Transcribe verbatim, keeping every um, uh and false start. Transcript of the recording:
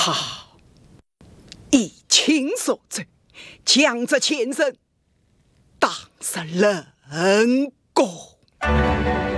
好，以情所罪，将这前生当是人工。